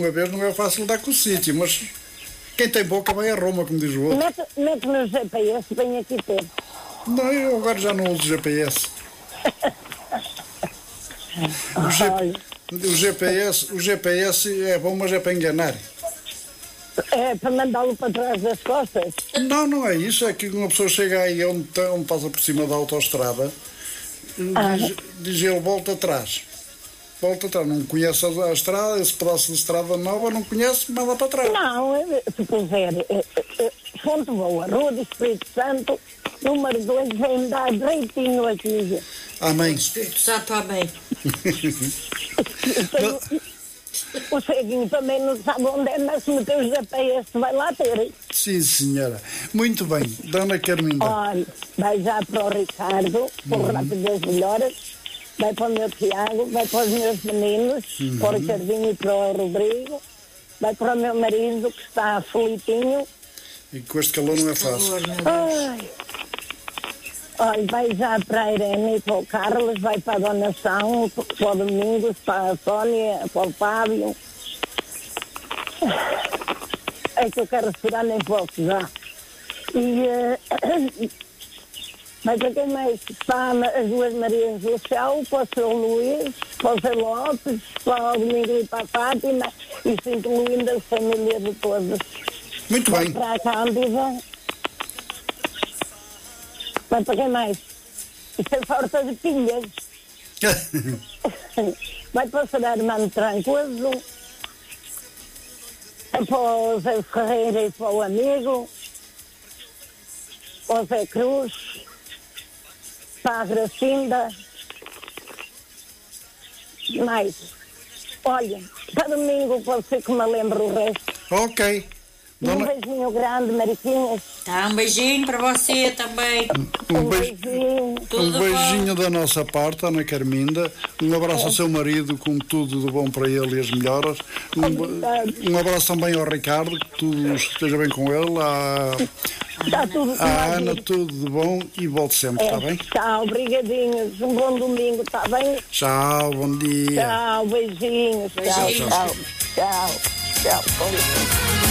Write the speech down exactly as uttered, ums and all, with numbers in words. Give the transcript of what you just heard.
uma vez não é fácil dar com o sítio, mas quem tem boca vai a Roma, como diz o outro. Mete, mete no G P S, vem aqui ter. Não, eu agora já não uso G P S. O, G, o G P S, o G P S é bom, mas é para enganar. É para mandá-lo para trás das costas? Não, não é isso. É que uma pessoa chega aí onde, tá, onde passa por cima da autoestrada, Ah. diz, diz ele volta atrás. Volta atrás. Não conhece a, a estrada, esse pedaço de estrada nova, não conhece, manda para trás. Não, se puser eh, eh, Fonte Boa, Rua do Espírito Santo, número dois, vem dar direitinho aqui. Amém. Espírito Santo, amém. Tenho- O ceguinho também não sabe onde é, mas se meter o G P S vai lá ter. Sim, senhora. Muito bem. Dona Carminda. Olha, vai já para o Ricardo, por Uhum. Rapidez Melhoras, vai para o meu Tiago, vai para os meus meninos, Uhum. para o Ricardinho e para o Rodrigo, vai para o meu marido que está aflitinho. E com este calor não é fácil. Ai. Olha, vai já para a Irene e para o Carlos, vai para a Dona São, para o Domingos, para a Sónia, para o Fábio. É que eu quero respirar, nem posso já. E eh, vai para quem mais? Para as duas Marias do Céu, para o seu Luís, para o Zé Lopes, para o Domingo e para a Fátima, e se incluindo as famílias de todas. Muito Vai bem. para a Cândida. Vai para quem mais? Isto é falta de pilhas. Vai para o Sr. Armando Trancoso. Vai para o Zé Ferreira e para o amigo. Para o Zé Cruz. Para a Gracinda. Mais. Olha, para domingo pode ser que me lembre o resto. Ok. Um Dona... beijinho grande, Mariquinhas. Tá, um beijinho para você também. Um, Um beijo, beijinho. um Tudo beijinho da nossa parte, Ana Carminda. Um abraço ao seu marido, com tudo de bom para ele e as melhoras. Um, Obrigado. um abraço também ao Ricardo, que tudo esteja bem com ele. À, Está tudo à bem. Ana, tudo de bom e volte sempre, está bem? Tchau, obrigadinhos. Um bom domingo, está bem? Tchau, bom dia. Tchau, beijinhos. Tchau, Beijinhos. tchau. Tchau, tchau. Com licença.